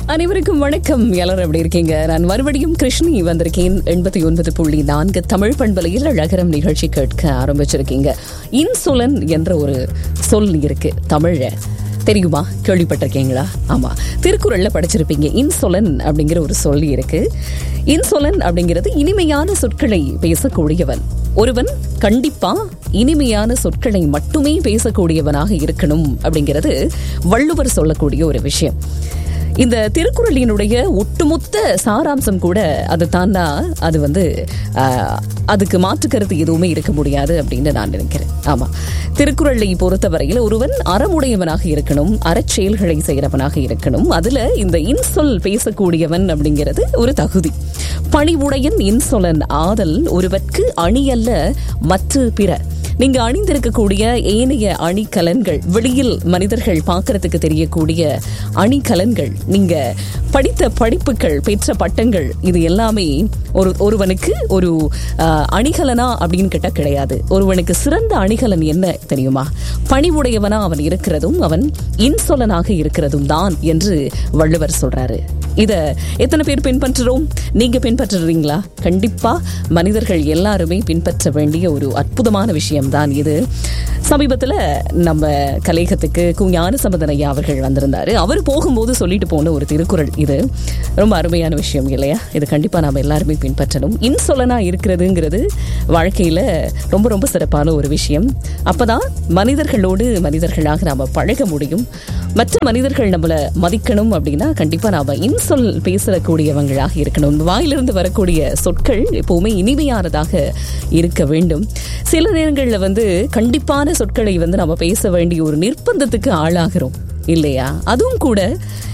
அனைவருக்கும் வணக்கம். எல்லாரும் எப்படி இருக்கீங்க? நான் மறுபடியும் கிருஷ்ணி வந்திருக்கேன். 89.4 தமிழ் பண்பலையில் அழகரம் நிகழ்ச்சி கேட்க ஆரம்பிச்சிருக்கீங்க. இன்சுலன் என்ற ஒரு சொல் இருக்கு தமிழ்ல. தெரியுமா? கேள்விப்பட்டிருக்கீங்களா? ஆமா, திருக்குறள்ல படிச்சிருப்பீங்க. இன்சுலன் அப்படிங்கிற ஒரு சொல் இருக்கு. இன்சுலன் அப்படிங்கிறது இனிமையான சொற்களை பேசக்கூடியவன். ஒருவன் கண்டிப்பா இனிமையான சொற்களை மட்டுமே பேசக்கூடியவனாக இருக்கணும் அப்படிங்கிறது வள்ளுவர் சொல்லக்கூடிய ஒரு விஷயம். இந்த திருக்குறளினுடைய ஒட்டுமொத்த சாராம்சம் கூட அது தாண்டா, அது அதுக்கு மாற்றுக்கருத்து எதுவுமே இருக்க முடியாது அப்படின்னு நான் நினைக்கிறேன். ஆமா, திருக்குறளை பொறுத்தவரையில் ஒருவன் அறமுடையவனாக இருக்கணும், அறச்செயல்களை செய்கிறவனாக இருக்கணும். அதுல இந்த இன்சொல் பேசக்கூடியவன் அப்படிங்கிறது ஒரு தகுதி. பணிவுடையன் இன்சொலன் ஆதல் ஒருவர்க்கு அணியல்ல மற்ற பிற. நீங்க அணிந்திருக்கக்கூடிய ஏனைய அணிகலன்கள், வெளியில் மனிதர்கள் பார்க்கறதுக்கு தெரியக்கூடிய அணிகலன்கள், நீங்க படித்த படிப்புகள், பெற்ற பட்டங்கள், இது எல்லாமே ஒருவனுக்கு ஒரு அணிகலனா அப்படின்னு கேட்டா கிடையாது. ஒருவனுக்கு சிறந்த அணிகலன் என்ன தெரியுமா? பணிவுடையவனா அவன் இருக்கிறதும், அவன் இன்சொலனாக இருக்கிறதும் தான் என்று வள்ளுவர் சொல்றாரு. இத எத்தனை பேர் பின்பற்றுறோம்? நீங்க பின்பற்றுறீங்களா? கண்டிப்பா மனிதர்கள் எல்லாருமே பின்பற்ற வேண்டிய ஒரு அற்புதமான விஷயம்தான் இது. சமீபத்துல நம்ம கலையகத்துக்கு ஞானசம்பந்தன் ஐயா அவர்கள் வந்திருந்தாரு. அவர் போகும்போது சொல்லிட்டு போன ஒரு திருக்குறள் இது. ரொம்ப அருமையான விஷயம் இல்லையா? இது கண்டிப்பா நாம எல்லாருமே பின்பற்றணும். இன்சொலனா இருக்கிறதுங்கிறது வாழ்க்கையில ரொம்ப ரொம்ப சிறப்பான ஒரு விஷயம். அப்பதான் மனிதர்களோடு மனிதர்களாக நாம பழக முடியும். மற்ற மனிதர்கள் நம்மள மதிக்கணும் அப்படின்னா கண்டிப்பா நாம இன்சொல் பேசக்கூடியவங்களாக இருக்கணும். வாயிலிருந்து வரக்கூடிய சொற்கள் எப்பவுமே இனிமையானதாக இருக்க வேண்டும். சில நேரங்கள்ல கண்டிப்பான சொற்களை நம்ம பேச வேண்டிய ஒரு நிர்பந்தத்துக்கு ஆளாகிறோம் இல்லையா? அதுவும் கூட